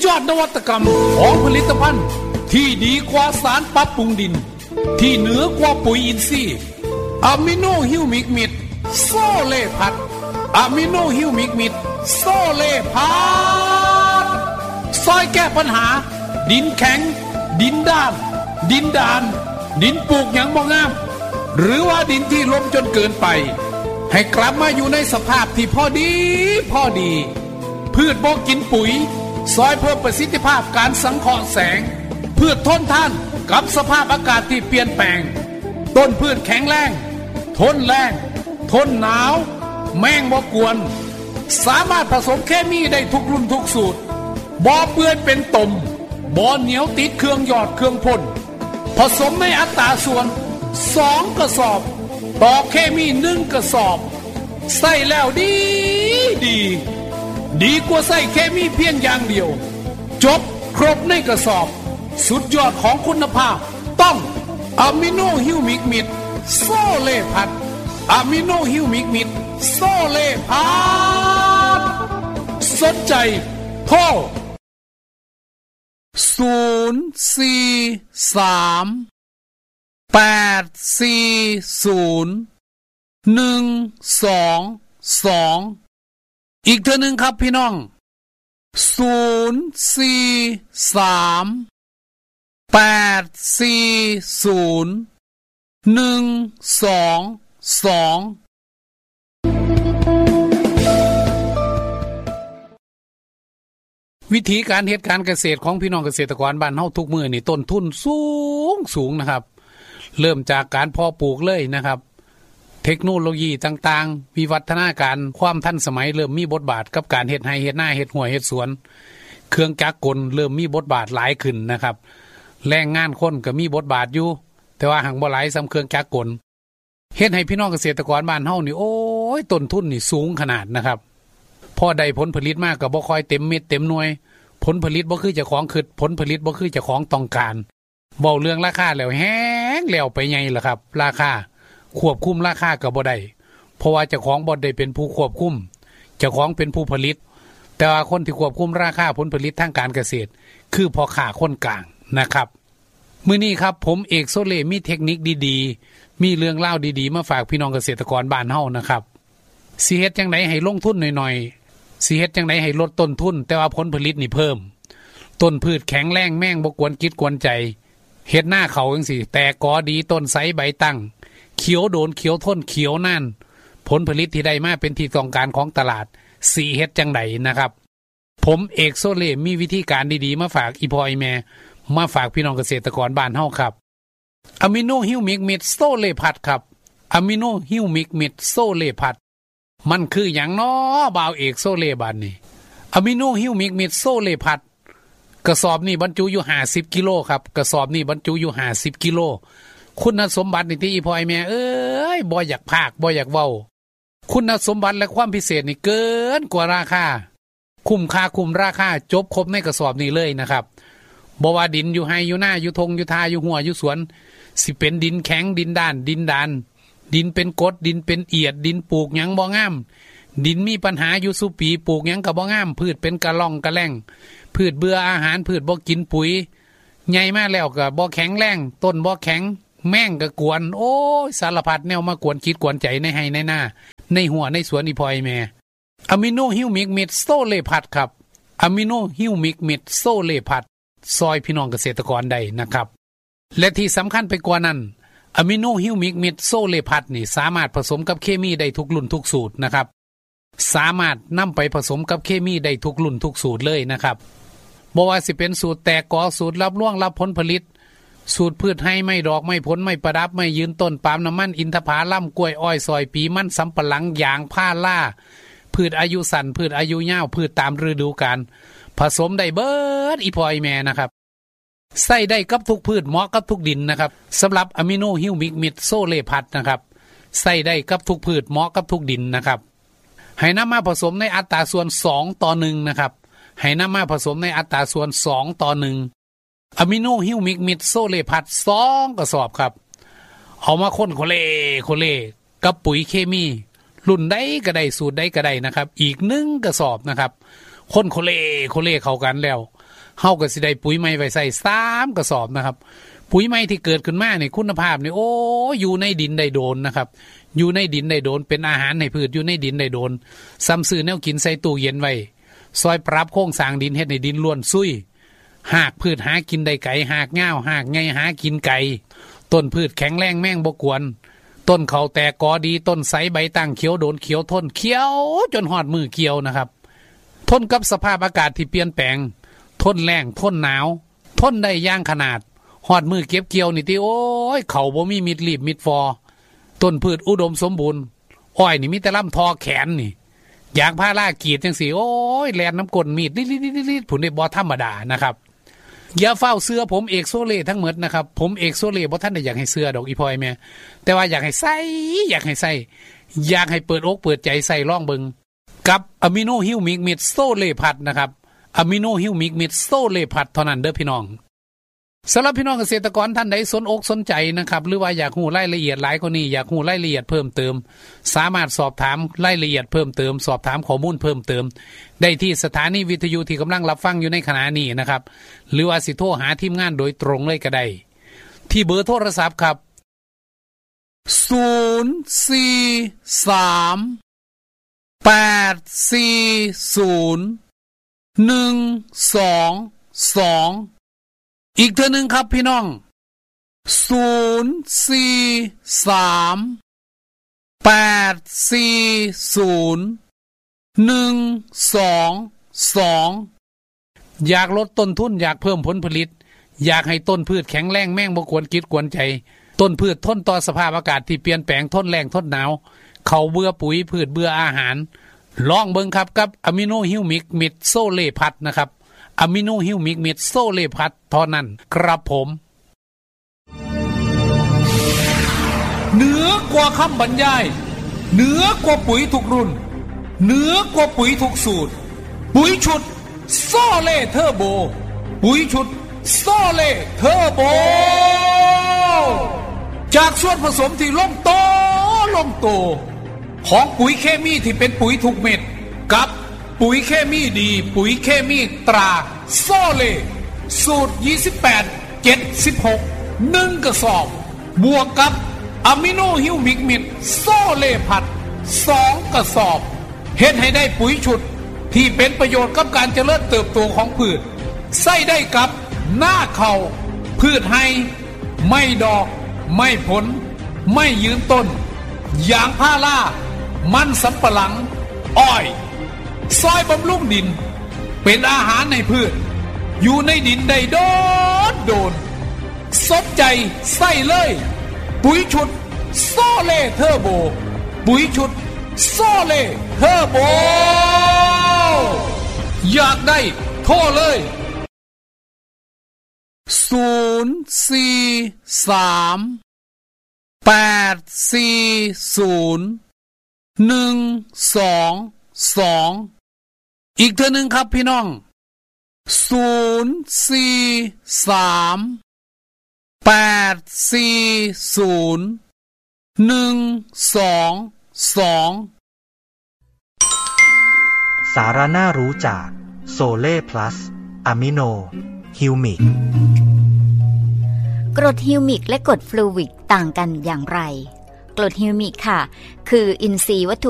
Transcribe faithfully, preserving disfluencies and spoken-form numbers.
ยอดนวัตกรรมของผลิตภัณฑ์ที่ดีกว่าสารปรับปรุงดินที่เหนือกว่าปุ๋ยอินทรีย์อะมิโนฮิวมิกมิดโซเลพัดอะมิโนฮิวมิกมิดโซเลพัดซอยแก้ปัญหาดินแข็งดินด้านดินดานดินปลูกหยังบ่งามหรือว่าดินที่ล้มจนเกินไปให้กลับมาอยู่ในสภาพที่พอดีพอดีพืชบ่กินปุ๋ยซอยเพิ่มประสิทธิภาพการสังเคราะห์แสงพืชทนทานกับสภาพอากาศที่เปลี่ยนแปลงต้นพืชแข็งแรงทนแรงทนหนาวแมงบ่กวนสามารถผสมเคมีได้ทุกรุ่นทุกสูตรบ่เปื้อนเป็นตมบ่เหนียวติดเครื่องยอดเครื่องพ่นผสมในอัตราส่วนสองกระสอบต่อเคมีหนึ่งกระสอบใส่แล้วดีดีดีกว่าใส่เคมีเพียงอย่างเดียวจบครบในกระสอบสุดยอดของคุณภาพต้องอะมิโนฮิวมิกมิดโซเลพัดอะมิโนฮิวมิกมิดโซเลพัดสนใจโทรศูนย์สี่สามแปดสี่ศูนย์หนึ่งสองสองอีกเท่านึงครับพี่น้องศูนย์สี่สามแปดสี่ศูนย์หนึ่งสองสองวิธีการเฮ็ดการเกษตรของพี่น้องเกษตรกรบ้านเฮาทุกมื้อนี่ต้นทุนสูงสูงนะครับเริ่มจากการเพาะปลูกเลยนะครับเทคโนโลยีต่างๆวิวัฒนาการความทันสมัยเริ่มมีบทบาทกับการเฮ็ดไร่เฮ็ดนาเฮ็ดหัวเฮ็ดสวนเครื่องจักรกลเริ่มมีบทบาทหลายขึ้นนะครับแรงงานคนก็มีบทบาทอยู่แต่ว่าหังบ่หลายสำเครื่องจักรกลเฮ็ดให้พี่น้องเกษตรกรบ้านเฮานี่โอ้ยต้นทุนนี่สูงขนาดนะครับพอได้ผลผลิตมากก็บ่ค่อยเต็มเม็ดเต็มหน่วยผลผลิตบ่คือเจ้าของคิดผลผลิตบ่คือเจ้าของต้องการเว้าเรื่องราคาแล้วแฮงแล้วไปใหญ่ล่ะครับราคาควบคุมราคาก็บ่ได้เพราะว่าเจ้าของบ่ได้เป็นผู้ควบคุมเจ้าของเป็นผู้ผลิตแต่ว่าคนที่ควบคุมราคาผลผลิตทางการเกษตรคือพ่อค้าคนกลางนะครับมื้อนี้ครับผมเอกโซเลมีเทคนิคดีๆมีเรื่องเล่าดีๆมาฝากพี่น้องเกษตรกรบ้านเฮานะครับสิเฮ็ดจังได๋ให้ลงทุนหน่อยๆสิเฮ็ดจังได๋ให้ลดต้นทุนแต่ว่าผลผลิตนี่เพิ่มต้นพืชแข็งแรงแม่งบ่กวนจิตกวนใจเฮ็ดหน้าเขาจังซี่แต่กอดีต้นไสใบตั้งเขียวโดนเขียวทนเขียวนานผลผลิตที่ได้มาเป็นที่ต้องการของตลาดสิเฮ็ดจังได๋นะครับผมเอกโซเลมีวิธีการดีๆมาฝากอีพ่ออีแม่มาฝากพี่น้องเกษตรกรบ้านเฮาครับอะมิโนฮิวมิกมิดโซเลพัดครับอะมิโนฮิวมิกมิดโซเลพัดมันคือหยังน้อบ่าวเอกโซเลบานนี่อะมิโนฮิวมิกมิดโซเลพัดกระสอบนี่บรรจุอยู่ห้าสิบกิโลครับกระสอบนี่บรรจุอยู่ห้าสิบกิโลคุณสมบัตินี่ที่อีพ่ออีแม่เอ้ยบ่อยากพากบ่อยากเว้าคุณสมบัติและความพิเศษนี่เกินกว่าราคาคุ้มค่าคุ้มราคาจบครบในกระสอบนี้เลยนะครับบ่ว่าดินอยู่ไห้อยู่หน้าอยู่ทงอยู่ทาอยู่หัวอยู่สวนสิเป็นดินแข็งดินด้านดินดานดินเป็นกรดดินเป็นเอียดดินปลูกหยังบ่งามดินมีปัญหาอยู่สุปีปลูกหยังก็บ่งามพืชเป็นกะล่องกะแล่งพืชเบื่ออาหารพืชบ่กินปุ๋ยใหญ่มาแล้วก็บ่แข็งแรงต้นบ่แข็งแม่งก็กวนโอ้ยสารพัดแนวมากวนคิดกวนใจในไห้ในหน้าในหัวในสวนอีพอยแม่อะมิโนฮิวมิกมิดโซเลพัดครับอะมิโนฮิวมิกมิดโซเลพัดซอยพี่น้องเกษตรกรได้นะครับและที่สำคัญไปกว่านั้นอะมิโนฮิวมิกมิดโซเลพัดนี่สามารถผสมกับเคมีได้ทุกรุ่นทุกสูตรนะครับสามารถนำไปผสมกับเคมีได้ทุกรุ่นทุกสูตรเลยนะครับบ่ว่าสิเป็นสูตรแตกกอสูตรรับร่วงรับผลผลิตสูตรพืชให้ไม่ดอกไม่ผลไม่ประดับไม่ยืนต้นปาล์มน้ำมันอินทผลัมกล้วยอ้อยซอยปีมันสำปะหลังยางผ้าล่าพืชอายุสั้นพืชอายุยาวพืชตามฤดูกาลผสมได้เบิดอีพอยแม่นะครับใส่ได้กับทุกพืชเหมาะกับทุกดินนะครับสำหรับอะมิโนฮิวมิกมิดโซเลพัดนะครับใส่ได้กับทุกพืชเหมาะกับทุกดินนะครับให้นำมาผสมในอัตราส่วนสองต่อหนึ่งนะครับให้นำมาผสมในอัตราส่วนสองต่อหนึ่งอะมิโนฮิวมิกมิดโซเลพัดสองกระสอบครับเอามาคนโคเลโคเลกับปุ๋ยเคมีรุ่นใดก็ได้สูตรใดก็ได้นะครับอีกหนึ่งกระสอบนะครับคนโคเลโคเลเข้ากันแล้วเฮาก็สิได้ปุ๋ยใหม่ไว้ใส่สามกระสอบนะครับปุ๋ยใหม่ที่เกิดขึ้นมาเนี่ยคุณภาพเนี่ยโอ้อยู่ในดินได้โดนนะครับอยู่ในดินได้โดนเป็นอาหารให้พืชอยู่ในดินได้โดนซ้ำซื้อแนวกินใส่ตู้เย็นไว้ซอยปรับโครงสร้างดินเฮ็ดให้ดินล้วนซุยหากพืชหากินได้ไก่หากง่าวหากไงหากินไก่ต้นพืชแข็งแรงแม่งบ่กวนต้นเขาแตกกอดีต้นใสใบตั้งเขียวโดนเขียวทนเขียวจนหอดมือเกี่ยวนะครับทนกับสภาพอากาศที่เปลี่ยนแปลงทนแรงทนหนาวทนได้ย่างขนาดหอดมือเก็บเกี่ยวนี่ติโอ้ยเขาบ่มีมิดรีบมิดฟอต้นพืชอุดมสมบูรณ์อ้อยนี่มีแต่ลำทอแขนนี่ยางพารากีดจังสิโอ้ยแลนน้ำกลมีดลิดๆๆๆผุนได้บ่ธรรมดานะครับอย่าเฝ้าเสื้อผมเอกโซเล่ทั้งหมดนะครับผมเอกโซเล่บ่ท่านได้อยากให้เสื้อดอกอีพอยแม่แต่ว่าอยากให้ใส่อยากให้ใส่อยากให้เปิดอกเปิดใจใส่ล่องเบิงกับอะมิโนฮิวมิกมิดโซเล่พัดนะครับอะมิโนฮิวมิกมิดโซเล่พัดเท่านั้นเด้อพี่น้องสำหรับพี่น้องเกษตรกรท่านใดสนอกสนใจนะครับหรือว่าอยากรู้รายละเอียดหลายกว่านี้อยากรู้รายละเอียดเพิ่มเติมสามารถสอบถามรายละเอียดเพิ่มเติมสอบถามข้อมูลเพิ่มเติมได้ที่สถานีวิทยุที่กำลังรับฟังอยู่ในขณะนี้นะครับหรือว่าสิโทรหาทีมงานโดยตรงเลยก็ได้ที่เบอร์โทรศัพท์ครับศูนย์ สี่ สาม แปด สี่ ศูนย์ หนึ่ง สอง สองอีกเท่านึงครับพี่น้องศูนย์ สี่ สาม แปด สี่ ศูนย์ หนึ่ง สอง สองอยากลดต้นทุนอยากเพิ่มผลผลิตอยากให้ต้นพืชแข็งแรงแม่งบ่กวนกิดกวนใจต้นพืชทนต่อสภาพอากาศที่เปลี่ยนแปลงทนแรงทนหนาวเขาเบื่อปุ๋ยพืชเบื่ออาหารลองเบิ่งครับกับอะมิโนฮิวมิกมิดโซเล่พัดนะครับอะมิโนฮิวมิกมิดโซเล่พัดเท่านั้นครับผมเหนือกว่าคำบรรยายเหนือกว่าปุ๋ยทุกรุ่นเหนือกว่าปุ๋ยทุกสูตรปุ๋ยชุดโซเล่เทอร์โบปุ๋ยชุดโซเล่เทอร์โบจากส่วนผสมที่ลงโตลงโตของปุ๋ยเคมีที่เป็นปุ๋ยถูกเม็ดกับปุ๋ยเคมีดีปุ๋ยเคมีตราโซเล่สูตรยี่สิบแปด เจ็ดสิบหก หนึ่งกระสอบบวกกับอะมิโนฮิวมิกมิดโซเล่พัดสองกระสอบเฮ็ดให้ได้ปุ๋ยชุดที่เป็นประโยชน์กับการเจริญเติบโตของพืชใส่ได้กับหน้าเขาพืชให้ไม่ดอกไม่ผลไม่ยืนต้นยางพารามันสำปะหลังอ้อยซอยบำรุงดินเป็นอาหารในพืชอยู่ในดินได้โดดโดนสนใจใส่เลยปุ๋ยชุดโซเล่เทอร์โบปุ๋ยชุดโซเล่เทอร์โบอยากได้โทรเลยศูนย์ สี่ สาม แปด สี่ ศูนย์ หนึ่ง สอง สองอีกเท่านึงครับพี่น้องศูนย์ สี่ สาม แปด สี่ ศูนย์ หนึ่ง สอง สองสาระน่ารู้จากโซเล่พลัสอะมิโนฮิวมิกกรดฮิวมิกและกรดฟลูวิกต่างกันอย่างไรกรดฮิวมิกค่ะคืออินทรีย์วัตถุ